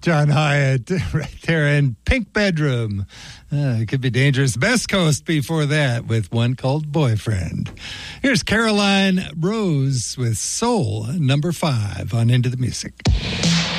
John Hyatt right there in Pink Bedroom. It could be dangerous. Best Coast before that with One Called Boyfriend. Here's Caroline Rose with Soul, number 5 on Into the Music.